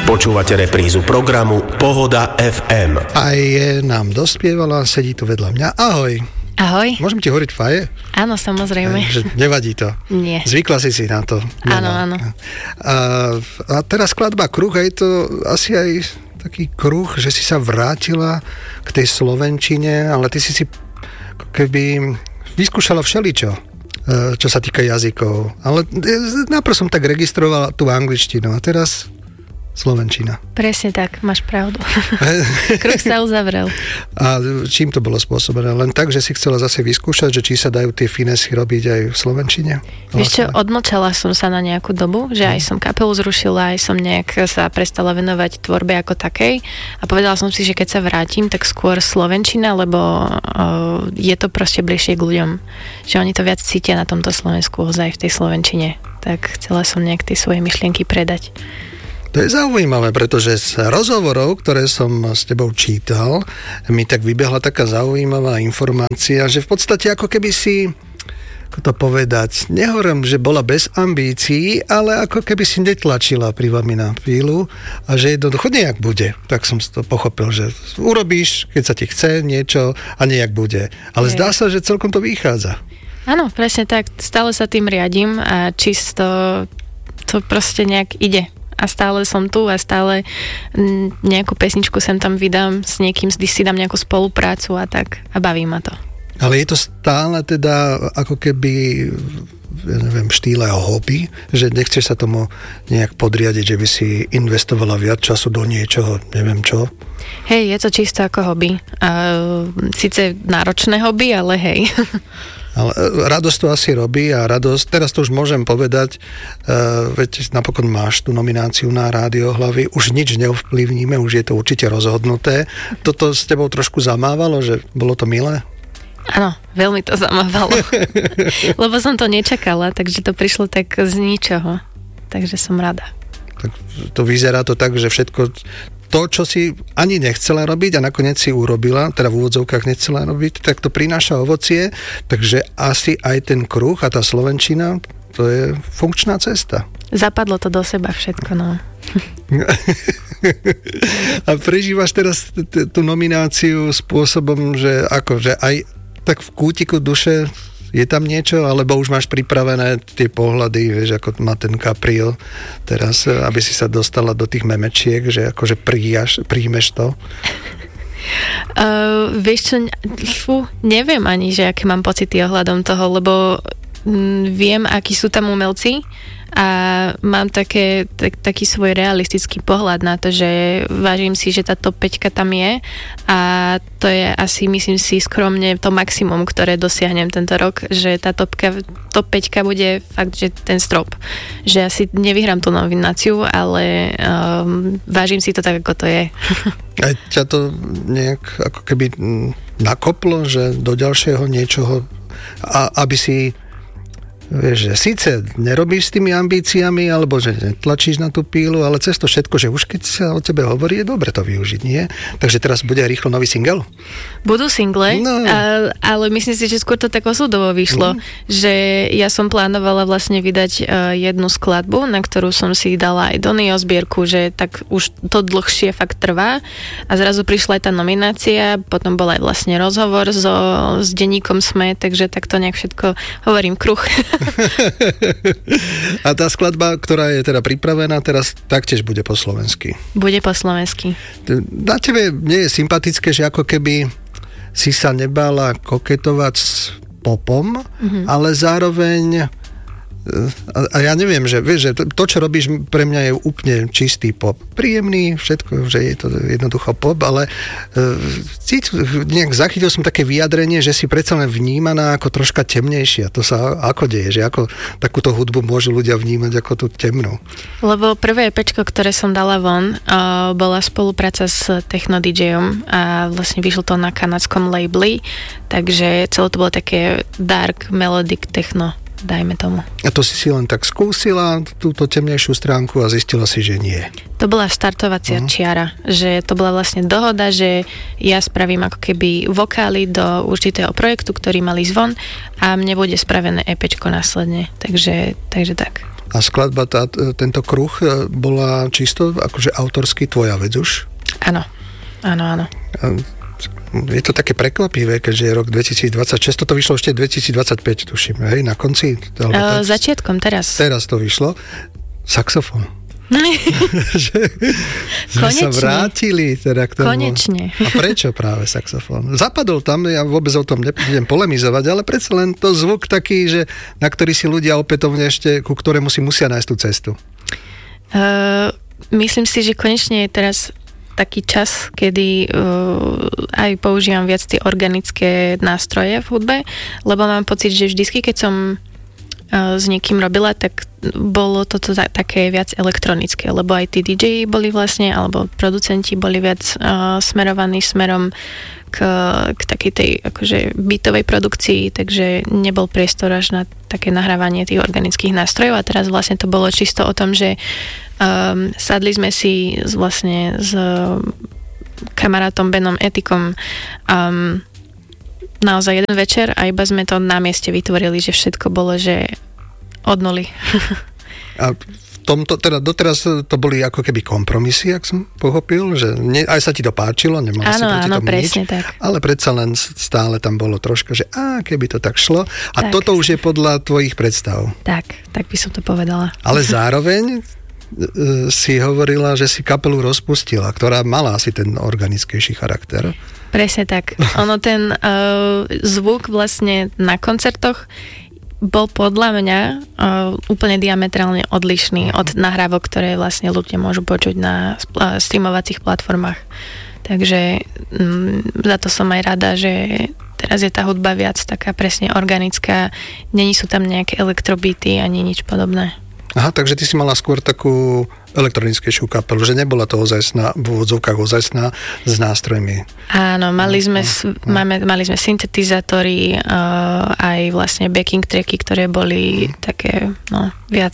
Počúvate reprízu programu Pohoda FM. A je nám dospievala, sedí tu vedľa mňa. Ahoj. Ahoj. Môžem ti hovoriť Faje? Áno, samozrejme. Nevadí to? Nie. Zvykla si na to? Áno. A teraz skladba Kruh, a je to asi aj taký kruh, že si sa vrátila k tej slovenčine, ale ty si keby vyskúšala všeličo, čo sa týka jazykov. Ale najprv som tak registrovala tú angličtinu a teraz slovenčina. Presne tak, máš pravdu. Kruh sa uzavrel. A čím to bolo spôsobené? Len tak, že si chcela zase vyskúšať, že či sa dajú tie finesy robiť aj v slovenčine? Vieš čo, odmlčala som sa na nejakú dobu, že aj som kapelu zrušila, aj som nejak sa prestala venovať tvorbe ako takej a povedala som si, že keď sa vrátim, tak skôr slovenčina, lebo je to proste bližšie k ľuďom. Že oni to viac cítia na tomto Slovensku, ozaj v tej slovenčine. Tak chcela som nejak tie svoje myšlienky predať. To je zaujímavé, pretože z rozhovorov, ktoré som s tebou čítal, mi tak vybehla taká zaujímavá informácia, že v podstate ako keby si, ako to povedať, nehovorím, že bola bez ambícií, ale ako keby si netlačila pri vami na pílu a že jednoducho nejak bude. Tak som to pochopil, že urobíš, keď sa ti chce niečo a nejak bude. Ale zdá sa, že celkom to vychádza. Áno, presne tak. Stále sa tým riadím a čisto to proste nejak ide. A stále som tu a stále nejakú pesničku sem tam vydám s niekým, si dám nejakú spoluprácu a tak a baví ma to. Ale je to stále teda ako keby, ja neviem, štýle a hobby, že nechceš sa tomu nejak podriadiť, že by si investovala viac času do niečoho, neviem čo? Hej, je to čisto ako hobby. Sice náročné hobby, ale hej. Ale radosť to asi robí a radosť, teraz to už môžem povedať, veď napokon máš tú nomináciu na Rádio Hlavy, už nič neovplyvníme, už je to určite rozhodnuté. Toto s tebou trošku zamávalo, že bolo to milé? Áno, veľmi to zamávalo. Lebo som to nečakala, takže to prišlo tak z ničoho. Takže som rada. Tak to vyzerá to tak, že všetko to, čo si ani nechcela robiť a nakoniec si urobila, teda v úvodzovkách nechcela robiť, tak to prináša ovocie, takže asi aj ten kruh a tá slovenčina, to je funkčná cesta. Zapadlo to do seba všetko, no. A prežívaš teraz tú nomináciu spôsobom, že akože aj tak v kútiku duše je tam niečo, alebo už máš pripravené tie pohľady, vieš, ako má ten Caprio teraz, aby si sa dostala do tých memečiek, že akože príjmeš to? Vieš čo, neviem ani, že aké mám pocity ohľadom toho, lebo viem, akí sú tam umelci a mám taký svoj realistický pohľad na to, že vážim si, že tá top 5 tam je a to je asi, myslím si, skromne to maximum, ktoré dosiahnem tento rok, že tá top 5 bude fakt, že ten strop. Že asi nevyhrám tú nomináciu, ale vážim si to tak, ako to je. A ťa to nejak ako keby nakoplo, že do ďalšieho niečoho, aby si vieš, že síce nerobíš s tými ambíciami, alebo že netlačíš na tú pílu, ale cez to všetko, že už keď sa o tebe hovorí, je dobre to využiť, nie? Takže teraz bude aj rýchlo nový single? Budú single, no. Ale myslím si, že skôr to tak osudovo vyšlo, že ja som plánovala vlastne vydať jednu skladbu, na ktorú som si dala aj Donnyho zbierku, že tak už to dlhšie fakt trvá a zrazu prišla aj tá nominácia, potom bol aj vlastne rozhovor s denníkom SME, takže tak to nejak všetko hovorím kruh. A tá skladba, ktorá je teda pripravená, teraz taktiež bude po slovensky. Bude po slovensky. Na tebe nie je sympatické, že ako keby si sa nebála koketovať s popom, ale zároveň a ja neviem, že vieš, že to, čo robíš, pre mňa je úplne čistý pop. Príjemný, všetko, že je to jednoducho pop, ale nejak zachytil som také vyjadrenie, že si predsa len vnímaná ako troška temnejšia. To sa ako deje, že ako takúto hudbu môžu ľudia vnímať ako tú temnú. Lebo prvé EPčko, ktoré som dala von, bola spolupráca s techno DJom a vlastne vyšlo to na kanadskom labeli, takže celé to bolo také dark melodic techno, dajme tomu. A to si len tak skúsila, túto temnejšiu stránku a zistila si, že nie. To bola štartovacia čiara, že to bola vlastne dohoda, že ja spravím ako keby vokály do určitého projektu, ktorý mal ísť von a mne bude spravené EPčko následne. Takže tak. A skladba, tento kruh bola čisto akože autorský tvoja vec už? Áno. Je to také prekvapivé, keďže je rok 2026, toto vyšlo ešte 2025, tuším, hej, na konci? Začiatkom, teraz. Teraz to vyšlo. Saxofón. že sa vrátili teda k tomu. Konečne. A prečo práve saxofón? Zapadol tam, ja vôbec o tom nebudem polemizovať, ale predsa len to zvuk taký, že na ktorý si ľudia opätovne ešte, ku ktorému si musia nájsť tú cestu. Myslím si, že konečne je teraz taký čas, kedy aj používam viac tie organické nástroje v hudbe, lebo mám pocit, že vždycky, keď som s niekým robila, tak bolo toto také viac elektronické, lebo aj tí DJ boli vlastne, alebo producenti boli viac smerovaní smerom k takej tej akože beatovej produkcii, takže nebol priestor až na také nahrávanie tých organických nástrojov a teraz vlastne to bolo čisto o tom, že sadli sme si vlastne s kamarátom Benom Etikom naozaj jeden večer a iba sme to na mieste vytvorili, že všetko bolo, že od nuly. A v tomto, teda doteraz to boli ako keby kompromisy, ak som pochopil, že aj sa ti to páčilo, nemal si proti tomu presne nič, tak. Ale predsa len stále tam bolo troška, že keby to tak šlo. A tak. Toto už je podľa tvojich predstav. Tak by som to povedala. Ale zároveň si hovorila, že si kapelu rozpustila, ktorá mala asi ten organickejší charakter. Presne tak. Ono ten zvuk vlastne na koncertoch bol podľa mňa úplne diametrálne odlišný od nahrávok, ktoré vlastne ľudia môžu počuť na streamovacích platformách. Takže za to som aj rada, že teraz je tá hudba viac taká presne organická. Není sú tam nejaké elektrobity ani nič podobné. Aha, takže ty si mala skôr takú elektronickejšiu kapelu, že nebola to ozajstná, v úvodzovkách ozajstná s nástrojmi. Áno, mali sme syntetizátory, aj vlastne backing tracky, ktoré boli také, viac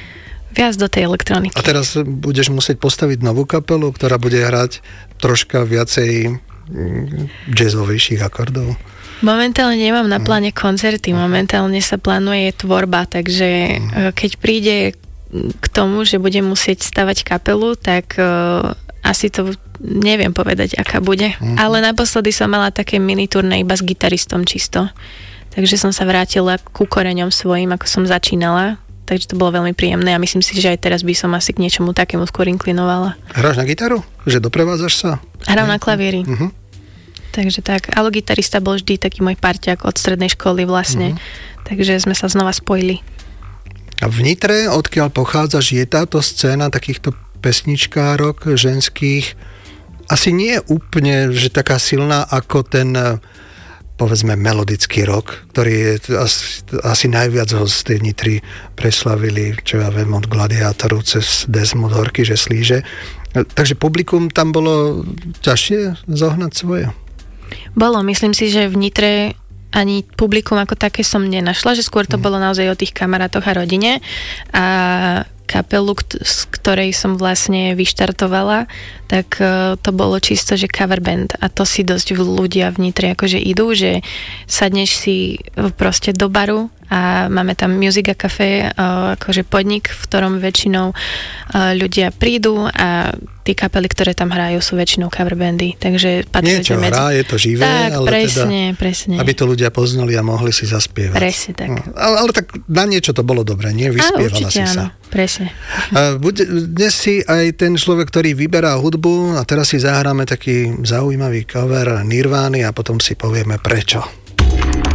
do tej elektroniky. A teraz budeš musieť postaviť novú kapelu, ktorá bude hrať troška viacej jazzovejších akordov. Momentálne nemám na pláne koncerty, momentálne sa plánuje tvorba, takže keď príde k tomu, že budem musieť stavať kapelu, tak asi to neviem povedať, aká bude. Ale naposledy som mala také mini turné iba s gitaristom čisto. Takže som sa vrátila ku koreňom svojim, ako som začínala. Takže to bolo veľmi príjemné a myslím si, že aj teraz by som asi k niečomu takému skôr inklinovala. Hráš na gitaru? Že doprevádzaš sa? Hrám na klavíri. Takže tak, ale gitarista bol vždy taký môj parťák od strednej školy vlastne. Takže sme sa znova spojili. A v Nitre, odkiaľ pochádzaš, je táto scéna takýchto pesničkárok ženských asi nie je úplne, že taká silná ako ten, povedzme, melodický rock, ktorý je asi najviac ho z tej Nitry preslavili, čo ja viem, od Gladiátoru cez Desmod Horky, že slíže. Takže publikum tam bolo ťažšie zohnať svoje? Bolo, myslím si, že v Nitre ani publikum ako také som nenašla, že skôr to bolo naozaj o tých kamarátoch a rodine a kapelu, z ktorej som vlastne vyštartovala, tak to bolo čisto, že cover band a to si dosť ľudia v Nitre akože idú, že sadneš si proste do baru a máme tam Music a Café, akože podnik, v ktorom väčšinou ľudia prídu a tie kapely, ktoré tam hrajú, sú väčšinou cover bandy, takže niečo hrá, je to živé, tak, ale presne. Aby to ľudia poznali a mohli si zaspievať. Presne tak. Ale tak na niečo to bolo dobré, nie? Vyspievala určite, si sa. Áno, presne. Dnes si aj ten človek, ktorý vyberá hudbu a teraz si zahráme taký zaujímavý cover Nirvány a potom si povieme prečo.